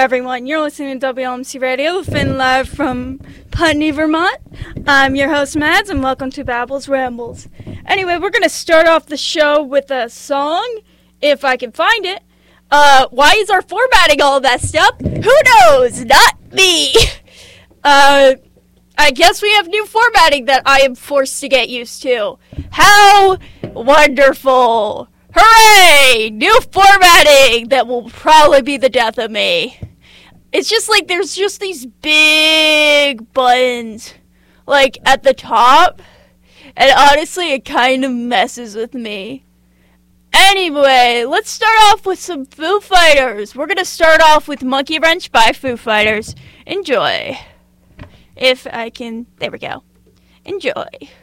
everyone. You're listening to WLMC Radio, Finn live from Putney, Vermont. I'm your host, Mads, and welcome to Babbles Rambles. Anyway, we're going to start off the show with a song, if I can find it. Why is our formatting all messed up? Who knows? Not me. I guess we have new formatting that I am forced to get used to. How wonderful. Hooray! New formatting that will probably be the death of me. It's just like there's just these big buttons, like, at the top. And honestly, it kind of messes with me. Anyway, let's start off with some Foo Fighters. We're going to start off with Monkey Wrench by Foo Fighters. Enjoy. If I can... There we go. Enjoy.